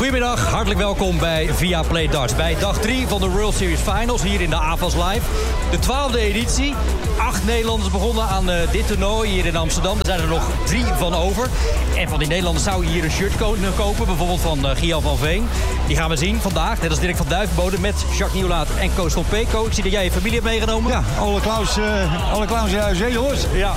Goedemiddag, hartelijk welkom bij Viaplay Darts. Bij dag 3 van de World Series Finals hier in de AFAS Live. De 12e editie. 8 Nederlanders begonnen aan dit toernooi hier in Amsterdam. Er zijn er nog 3 van over. En van die Nederlanders zou je hier een shirt kunnen kopen. Bijvoorbeeld van Gian van Veen. Die gaan we zien vandaag. Net als Dirk van Duivenbode met Jacques Nieuwlaat en Koos van Peko. Ik zie dat jij je familie hebt meegenomen. Ja, alle clowns in huis, Zeehoorst. Ja.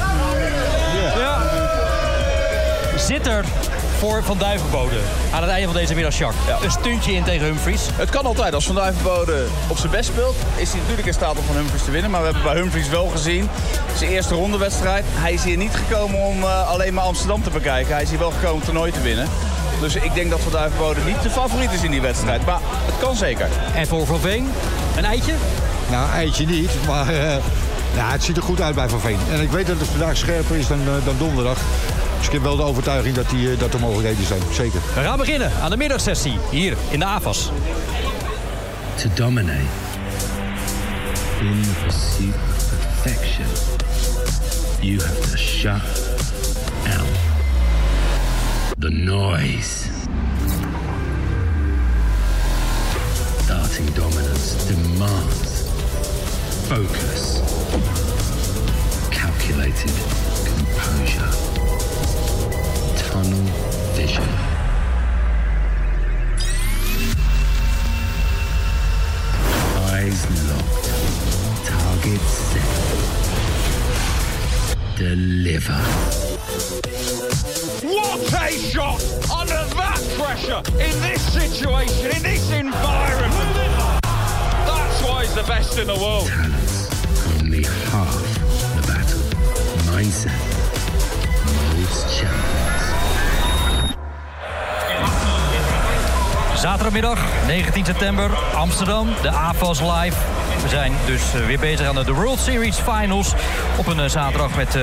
Zit er voor Van Duivenbode aan het einde van deze middag, Jacques, een stuntje in tegen Humphries? Het kan altijd. Als Van Duivenbode op zijn best speelt, is hij natuurlijk in staat om van Humphries te winnen. Maar we hebben bij Humphries wel gezien, zijn eerste rondewedstrijd. Hij is hier niet gekomen om alleen maar Amsterdam te bekijken. Hij is hier wel gekomen om het toernooi te winnen. Dus ik denk dat Van Duivenbode niet de favoriet is in die wedstrijd. Maar het kan zeker. En voor Van Veen, een eitje? Nou, eitje niet, maar het ziet er goed uit bij Van Veen. En ik weet dat het vandaag scherper is dan donderdag. Dus ik heb wel de overtuiging dat er mogelijkheden zijn, zeker. We gaan beginnen aan de middagsessie hier in de AFAS. To dominate in the pursuit of perfection, you have to shut out the noise. Starting dominance demands focus, calculated composure, tunnel vision. Eyes locked, target set. Deliver. What a shot under that pressure in this situation, in this environment. That's why he's the best in the world. Talents are only half the battle. Mindset molds champions. Zaterdagmiddag, 19 september, Amsterdam, de AFAS Live. We zijn dus weer bezig aan de World Series Finals. Op een zaterdag met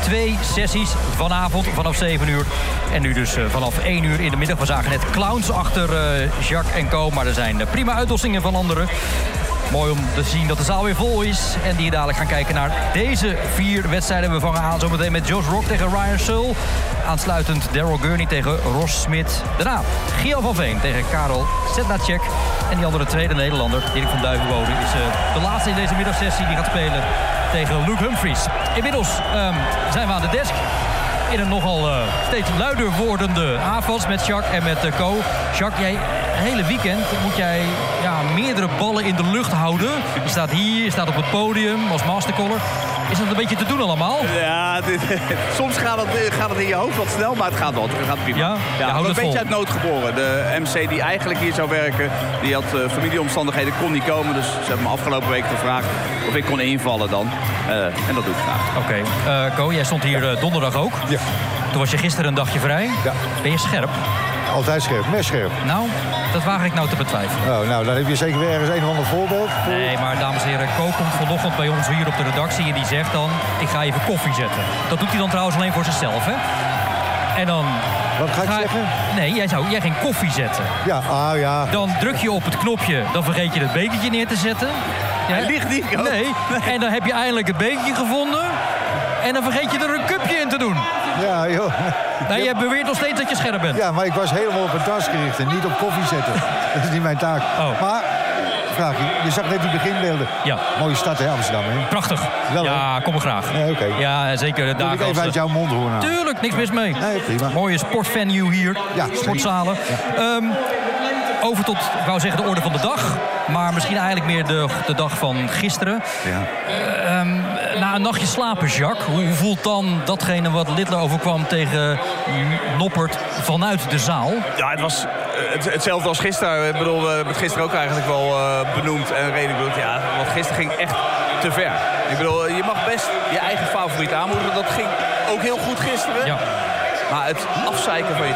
2 sessies vanavond vanaf 7 uur. En nu dus vanaf 1 uur in de middag. We zagen net clowns achter Jacques en Co. Maar er zijn prima uitdossingen van anderen. Mooi om te zien dat de zaal weer vol is. En die dadelijk gaan kijken naar deze 4 wedstrijden. We vangen aan zometeen met Josh Rock tegen Ryan Searle. Aansluitend Daryl Gurney tegen Ross Smit. Daarna Gian van Veen tegen Karel Sedlacek. En die andere tweede Nederlander, Dirk van Duivenbode, is de laatste in deze middagsessie. Die gaat spelen tegen Luke Humphries. Inmiddels zijn we aan de desk. In een nogal steeds luider wordende AFAS met Jacques en met Co. Jacques, jij hele weekend moet jij meerdere ballen in de lucht houden. Je staat hier, je staat op het podium als mastercaller. Is dat een beetje te doen allemaal? Ja, soms gaat het in je hoofd wat snel, maar het gaat wel. Het gaat prima. Ja, een beetje uit nood geboren. De MC die eigenlijk hier zou werken, die had familieomstandigheden, kon niet komen. Dus ze hebben me afgelopen week gevraagd of ik kon invallen dan. En dat doe ik graag. Oké. Co, jij stond hier donderdag ook. Ja. Toen was je gisteren een dagje vrij. Ja. Ben je scherp? Altijd scherp, mes scherp. Nou, dat waag ik nou te betwijfelen. Nou, dan heb je zeker weer ergens een of ander voorbeeld. Nee, maar dames en heren, Co komt vanochtend bij ons hier op de redactie en die zegt dan, ik ga even koffie zetten. Dat doet hij dan trouwens alleen voor zichzelf, hè? En dan... Wat ga ik zeggen? Nee, jij ging koffie zetten. Ja, ja. Dan druk je op het knopje, dan vergeet je het bekertje neer te zetten. Ja? Hij ligt niet, Co. Nee, en dan heb je eindelijk het bekertje gevonden. En dan vergeet je er een cupje in te doen. Ja, joh. Nee, je beweert nog steeds dat je scherp bent. Ja, maar ik was helemaal op een tas gericht en niet op koffie zetten. Dat is niet mijn taak. Oh. Maar, vraag je zag net die beginbeelden. Ja. Mooie stad, hè, Amsterdam, hè? Prachtig. Wel, ja, kom maar graag. Nee, oké. Ja, zeker. Moet ik even uit jouw mond horen. Tuurlijk, niks mis mee. Nee, prima. Mooie sportvenue hier. Ja, sportzalen. Ja. Over tot, ik wou zeggen, de orde van de dag. Maar misschien eigenlijk meer de dag van gisteren. Ja. Na een nachtje slapen, Jacques. Hoe voelt dan datgene wat Littler overkwam tegen Noppert vanuit de zaal? Ja, het was hetzelfde als gisteren. Ik bedoel, we hebben het gisteren ook eigenlijk wel benoemd en redelijk bedoeld. Ja, want gisteren ging echt te ver. Ik bedoel, je mag best je eigen favoriet aanmoedigen. Dat ging ook heel goed gisteren. Ja. Maar het afzeiken van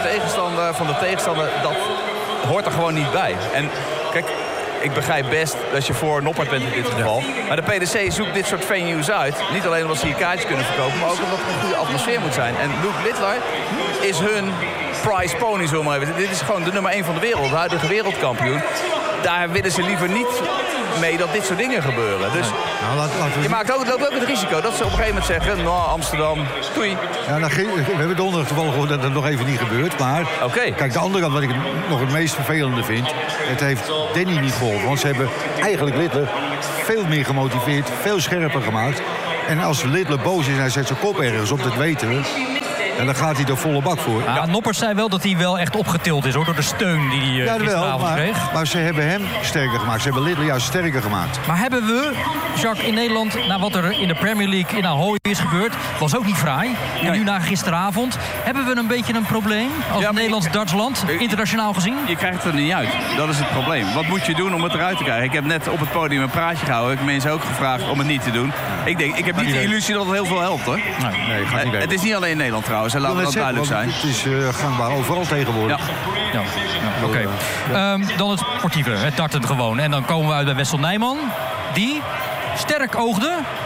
de tegenstander, dat hoort er gewoon niet bij. En kijk, ik begrijp best dat je voor Noppert bent in dit geval. Maar de PDC zoekt dit soort venues uit. Niet alleen omdat ze hier kaartjes kunnen verkopen, maar ook omdat er een goede atmosfeer moet zijn. En Luke Littler is hun prize pony, zo maar even. Dit is gewoon de nummer 1 van de wereld, de huidige wereldkampioen. Daar willen ze liever niet mee dat dit soort dingen gebeuren. Dus Nou, je loopt ook het risico dat ze op een gegeven moment zeggen... Nou, Amsterdam, doei. Ja, we hebben donderdag toevallig gehoord dat het nog even niet gebeurt. Maar kijk, de andere kant, wat ik nog het meest vervelende vind... het heeft Danny niet geholpen. Want ze hebben eigenlijk Littler veel meer gemotiveerd, veel scherper gemaakt. En als Littler boos is en hij zet zijn kop ergens op, dat weten we... En dan gaat hij er volle bak voor. Ja, Noppert zei wel dat hij wel echt opgetild is, hoor, door de steun die hij gisteravond kreeg. Maar ze hebben hem sterker gemaakt. Ze hebben Littler juist sterker gemaakt. Maar hebben we, Jacques, in Nederland... na wat er in de Premier League in Ahoy is gebeurd... was ook niet fraai. En nu na gisteravond... hebben we een beetje een probleem als Nederlands dartsland, internationaal gezien? Je krijgt het er niet uit. Dat is het probleem. Wat moet je doen om het eruit te krijgen? Ik heb net op het podium een praatje gehouden. Ik heb mensen ook gevraagd om het niet te doen. Ik heb niet de illusie dat het heel veel helpt, hoor. Nee, gaat niet het is niet alleen in Nederland trouwens. Laten we dat duidelijk zijn. Het is gangbaar overal tegenwoordig. Ja, oké. Dan het sportieve, het darten gewoon. En dan komen we uit bij Wessel Nijman. Die sterk oogde.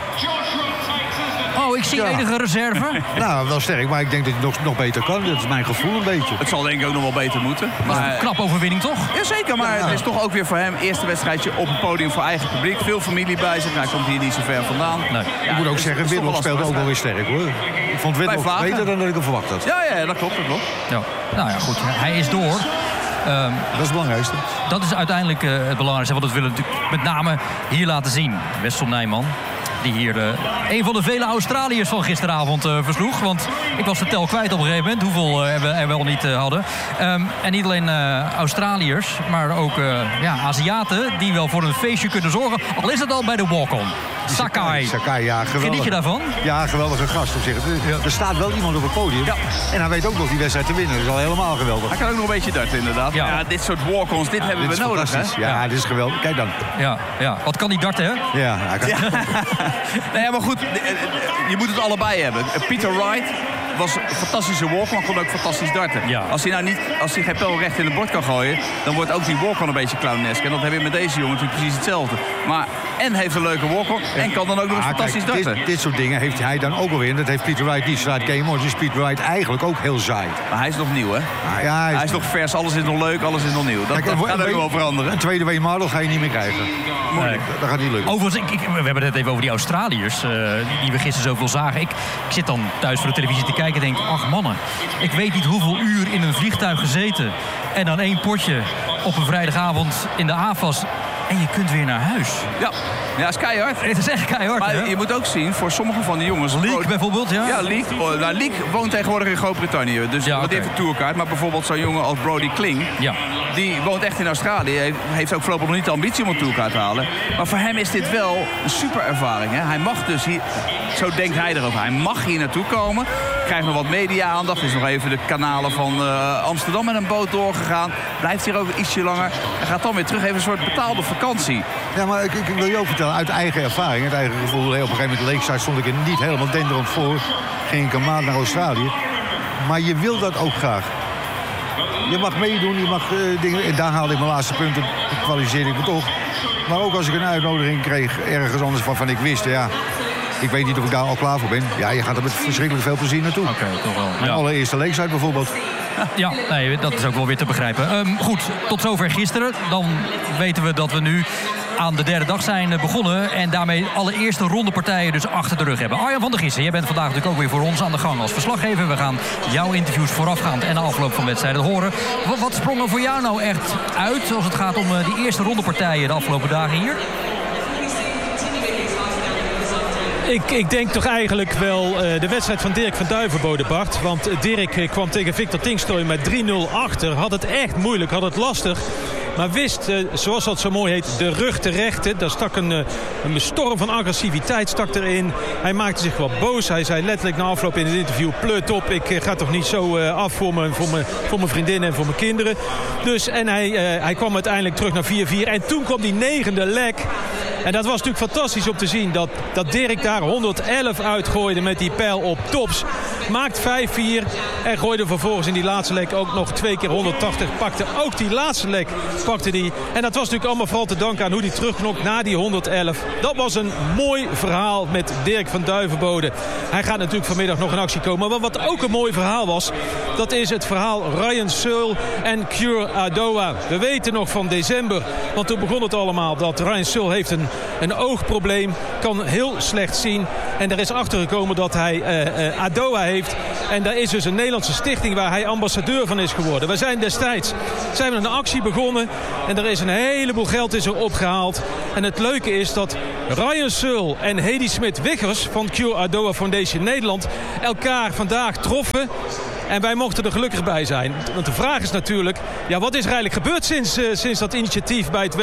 Oh, ik zie enige reserve. Nou, wel sterk, maar ik denk dat hij nog beter kan. Dat is mijn gevoel een beetje. Het zal denk ik ook nog wel beter moeten. Maar een knap overwinning, toch? Jazeker, maar het is toch ook weer voor hem... eerste wedstrijdje op het podium voor eigen publiek. Veel familie bij zich. Hij komt hier niet zo ver vandaan. Nee. Ik moet ook zeggen, Whitlock speelde ook wel weer sterk, hoor. Ik vond Whitlock beter dan dat ik hem verwacht had. Ja, dat klopt. Ja. Nou ja, goed. Hij is door. Dat is het belangrijkste. Dat is uiteindelijk het belangrijkste. Want dat willen we natuurlijk met name hier laten zien. Wessel Nijman. Die hier een van de vele Australiërs van gisteravond versloeg. Want ik was de tel kwijt op een gegeven moment. Hoeveel we er wel niet hadden. En niet alleen Australiërs, maar ook Aziaten. Die wel voor een feestje kunnen zorgen. Al is het al bij de walk-on. Sakai, ja, geweldig. Geniet je daarvan? Ja, geweldige gast op zich. Er staat wel iemand op het podium. Ja. En hij weet ook nog die wedstrijd te winnen. Dat is al helemaal geweldig. Hij kan ook nog een beetje darten, inderdaad. Ja, dit soort walk-ons, dit hebben we nodig, hè? Ja, dit is geweldig. Kijk dan. Ja. Wat kan die darten, hè? Ja, hij kan... Nee, maar goed, je moet het allebei hebben. Peter Wright was een fantastische walk-on, kon ook fantastisch darten. Ja. Als hij geen pijl recht in het bord kan gooien, dan wordt ook die walk-on een beetje clownesk. En dat heb je met deze jongen natuurlijk precies hetzelfde. Maar en heeft een leuke walk-on en kan dan ook nog eens fantastisch darten. Dit soort dingen heeft hij dan ook alweer. En dat heeft Peter Wright niet. Slaat Game On. Dus Peter Wright eigenlijk ook heel saai. Maar hij is nog nieuw, hè? Hij is nog vers, alles is nog leuk, alles is nog nieuw. Dat gaat ook wel veranderen. Een tweede Wayne Mardell ga je niet meer krijgen. Moeilijk. Dat gaat niet lukken. Overigens, we hebben het net even over die Australiërs die we gisteren zoveel zagen. Ik zit dan thuis voor de televisie te kijken en denk, ach mannen, ik weet niet hoeveel uur in een vliegtuig gezeten. En dan 1 potje op een vrijdagavond in de AFAS. En je kunt weer naar huis. Ja, is keihard. Het is echt keihard. Maar je moet ook zien, voor sommige van die jongens... Leek bijvoorbeeld, ja? Ja, Leek woont tegenwoordig in Groot-Brittannië. Dus die heeft een tourkaart. Maar bijvoorbeeld zo'n jongen als Brody Kling... die woont echt in Australië. Heeft ook voorlopig nog niet de ambitie om een tourkaart te halen. Maar voor hem is dit wel een super ervaring. Hè? Hij mag dus hier... Zo denkt hij erover. Hij mag hier naartoe komen. Krijgt nog wat media-aandacht. Is nog even de kanalen van Amsterdam met een boot doorgegaan. Blijft hier ook ietsje langer. En gaat dan weer terug. Even een soort betaalde vakantie. Ja, maar ik wil je ook vertellen, uit eigen ervaring, uit eigen gevoel. Op een gegeven moment Lakeside stond ik er niet helemaal denderend voor. Ging ik een maand naar Australië. Maar je wil dat ook graag. Je mag meedoen, je mag dingen... En daar haalde ik mijn laatste punten, kwalificeerde ik me toch. Maar ook als ik een uitnodiging kreeg, ergens anders waarvan ik wist, ik weet niet of ik daar al klaar voor ben. Ja, je gaat er met verschrikkelijk veel plezier naartoe. Oké, toch wel. Mijn allereerste Lakeside bijvoorbeeld. Ja, nee, dat is ook wel weer te begrijpen. Goed, tot zover gisteren. Dan weten we dat we nu aan de derde dag zijn begonnen. En daarmee alle eerste rondepartijen dus achter de rug hebben. Arjan van der Gissen, jij bent vandaag natuurlijk ook weer voor ons aan de gang als verslaggever. We gaan jouw interviews voorafgaand en de afloop van wedstrijden horen. Wat sprong er voor jou nou echt uit als het gaat om die eerste rondepartijen de afgelopen dagen hier? Ik denk toch eigenlijk wel de wedstrijd van Dirk van Duivenbode, Bart. Want Dirk kwam tegen Victor Tingstooy met 3-0 achter. Had het echt moeilijk, had het lastig. Maar wist, zoals dat zo mooi heet, de rug te rechten. Daar stak een storm van agressiviteit stak erin. Hij maakte zich wat boos. Hij zei letterlijk na afloop in het interview: pleut op, ik ga toch niet zo af voor mijn vriendinnen en voor mijn kinderen. Dus, en hij kwam uiteindelijk terug naar 4-4. En toen kwam die 9e leg. En dat was natuurlijk fantastisch om te zien dat Dirk daar 111 uitgooide met die pijl op tops. Maakt 5-4 en gooide vervolgens in die laatste leg ook nog 2 keer 180. Pakte ook die laatste leg, pakte die. En dat was natuurlijk allemaal vooral te danken aan hoe hij terugknokt na die 111. Dat was een mooi verhaal met Dirk van Duivenbode. Hij gaat natuurlijk vanmiddag nog in actie komen. Maar wat ook een mooi verhaal was, dat is het verhaal Ryan Searle en Cure Adoa. We weten nog van december, want toen begon het allemaal dat Ryan Searle heeft een oogprobleem, kan heel slecht zien. En er is achtergekomen dat hij Adoa heeft. En daar is dus een Nederlandse stichting waar hij ambassadeur van is geworden. We zijn destijds een actie begonnen en er is een heleboel geld is er opgehaald. En het leuke is dat Ryan Searle en Hedy Smit-Wiggers van Cure Adoa Foundation Nederland elkaar vandaag troffen. En wij mochten er gelukkig bij zijn. Want de vraag is natuurlijk, ja, wat is er eigenlijk gebeurd sinds dat initiatief bij het